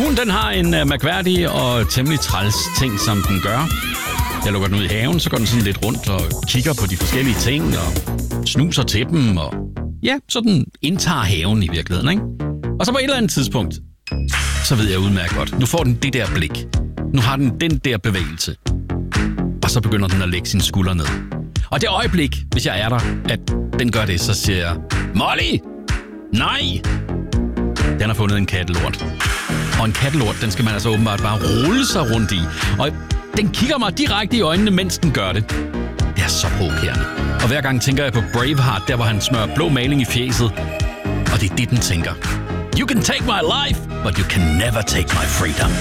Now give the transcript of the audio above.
Hunden den har en mærkværdig og temmelig træls ting, som den gør. Jeg lukker den ud i haven, så går den sådan lidt rundt og kigger på de forskellige ting og snuser til dem. Og ja, så den indtager haven i virkeligheden, ikke? Og så på et eller andet tidspunkt, så ved jeg udmærket godt, nu får den det der blik. Nu har den den der bevægelse. Og så begynder den at lægge sine skuldre ned. Og det øjeblik, hvis jeg er der, at den gør det, så siger jeg, Molly! Nej! Den har fundet en kattelort. Og en kattelort, den skal man altså åbenbart bare rulle sig rundt i. Og den kigger mig direkte i øjnene, mens den gør det. Det er så provokerende. Og hver gang tænker jeg på Braveheart, der hvor han smører blå maling i fjeset. Og det er det, den tænker. You can take my life, but you can never take my freedom.